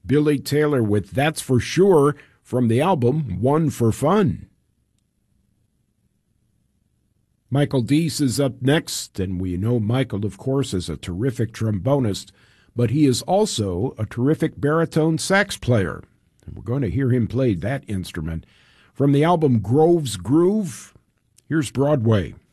Billy Taylor with That's For Sure from the album One for Fun. Michael Deese is up next, and we know Michael, of course, is a terrific trombonist, but he is also a terrific baritone sax player. And we're going to hear him play that instrument. From the album Grove's Groove, here's Broadway.